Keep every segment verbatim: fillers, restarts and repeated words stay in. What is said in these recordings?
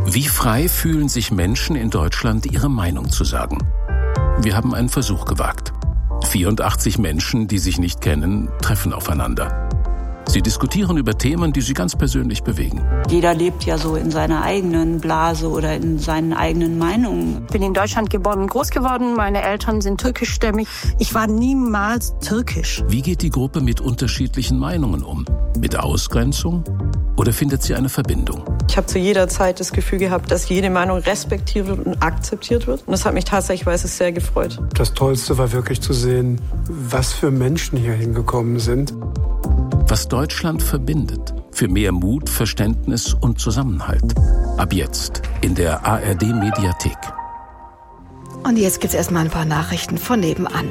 Wie frei fühlen sich Menschen in Deutschland, ihre Meinung zu sagen? Wir haben einen Versuch gewagt. vierundachtzig Menschen, die sich nicht kennen, treffen aufeinander. Sie diskutieren über Themen, die sie ganz persönlich bewegen. Jeder lebt ja so in seiner eigenen Blase oder in seinen eigenen Meinungen. Ich bin in Deutschland geboren und groß geworden. Meine Eltern sind türkischstämmig. Ich war niemals türkisch. Wie geht die Gruppe mit unterschiedlichen Meinungen um? Mit Ausgrenzung? Oder findet sie eine Verbindung? Ich habe zu jeder Zeit das Gefühl gehabt, dass jede Meinung respektiert wird und akzeptiert wird. Und das hat mich tatsächlich sehr gefreut. Das Tollste war wirklich zu sehen, was für Menschen hier hingekommen sind. Was Deutschland verbindet. Für mehr Mut, Verständnis und Zusammenhalt. Ab jetzt in der A R D-Mediathek. Und jetzt gibt's erstmal ein paar Nachrichten von nebenan.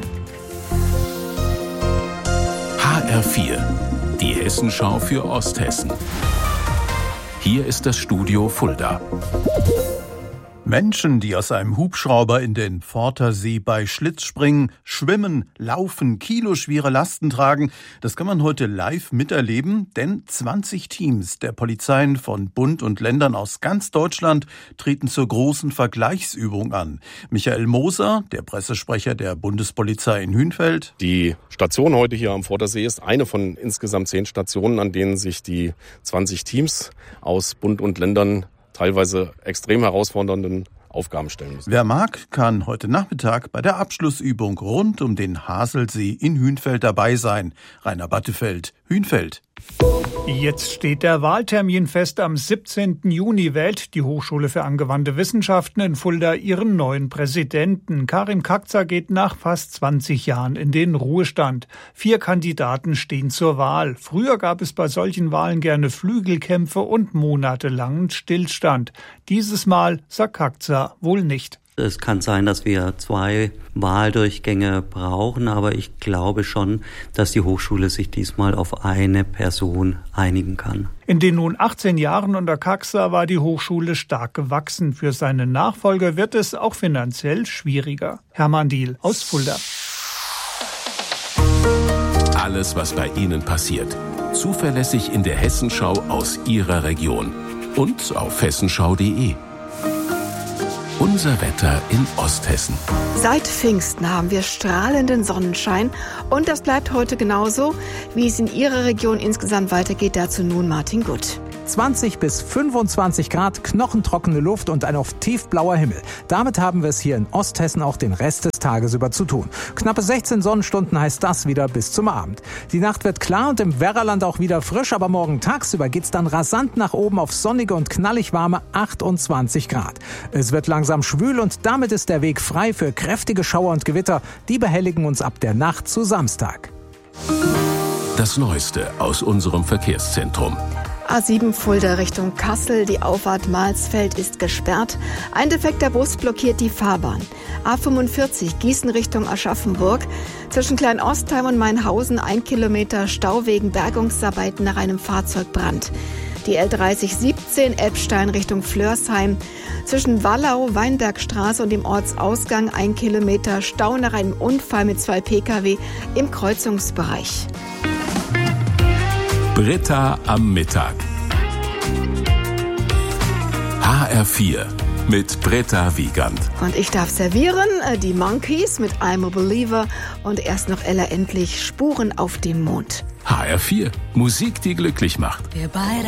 H R vier, die Hessenschau für Osthessen. Hier ist das Studio Fulda. Menschen, die aus einem Hubschrauber in den Pfortersee bei Schlitzspringen, schwimmen, laufen, kiloschwere Lasten tragen, das kann man heute live miterleben, denn zwanzig Teams der Polizeien von Bund und Ländern aus ganz Deutschland treten zur großen Vergleichsübung an. Michael Moser, der Pressesprecher der Bundespolizei in Hünfeld. Die Station heute hier am Pfortersee ist eine von insgesamt zehn Stationen, an denen sich die zwanzig Teams aus Bund und Ländern teilweise extrem herausfordernden Aufgaben stellen müssen. Wer mag, kann heute Nachmittag bei der Abschlussübung rund um den Haselsee in Hünfeld dabei sein. Rainer Battefeld, Hünfeld. Jetzt steht der Wahltermin fest. Am siebzehnten Juni wählt die Hochschule für angewandte Wissenschaften in Fulda ihren neuen Präsidenten. Karim Kakzer geht nach fast zwanzig Jahren in den Ruhestand. Vier Kandidaten stehen zur Wahl. Früher gab es bei solchen Wahlen gerne Flügelkämpfe und monatelangen Stillstand. Dieses Mal, sagt Kakzer, wohl nicht. Es kann sein, dass wir zwei Wahldurchgänge brauchen, aber ich glaube schon, dass die Hochschule sich diesmal auf eine Person einigen kann. In den nun achtzehn Jahren unter Kakzer war die Hochschule stark gewachsen. Für seine Nachfolger wird es auch finanziell schwieriger. Hermann Diehl aus Fulda. Alles, was bei Ihnen passiert. Zuverlässig in der Hessenschau aus Ihrer Region. Und auf hessenschau punkt de. Unser Wetter in Osthessen. Seit Pfingsten haben wir strahlenden Sonnenschein und das bleibt heute genauso. Wie es in Ihrer Region insgesamt weitergeht, dazu nun Martin Gutt. zwanzig bis fünfundzwanzig Grad, knochentrockene Luft und ein oft tiefblauer Himmel. Damit haben wir es hier in Osthessen auch den Rest des Tages über zu tun. Knappe sechzehn Sonnenstunden heißt das wieder bis zum Abend. Die Nacht wird klar und im Werraland auch wieder frisch, aber morgen tagsüber geht's dann rasant nach oben auf sonnige und knallig warme achtundzwanzig Grad. Es wird langsam schwül und damit ist der Weg frei für kräftige Schauer und Gewitter. Die behelligen uns ab der Nacht zu Samstag. Das Neueste aus unserem Verkehrszentrum. A sieben Fulda Richtung Kassel, die Auffahrt Mahlsfeld ist gesperrt. Ein defekter Bus blockiert die Fahrbahn. A fünfundvierzig Gießen Richtung Aschaffenburg. Zwischen Kleinostheim und Mainhausen ein Kilometer Stau wegen Bergungsarbeiten nach einem Fahrzeugbrand. Die L dreißig siebzehn Elbstein Richtung Flörsheim. Zwischen Wallau, Weinbergstraße und dem Ortsausgang ein Kilometer Stau nach einem Unfall mit zwei Pkw im Kreuzungsbereich. Britta am Mittag. H R vier mit Britta Wiegand. Und ich darf servieren die Monkeys mit I'm a Believer und erst noch Ella Endlich Spuren auf dem Mond. H R vier, Musik, die glücklich macht. Wir beide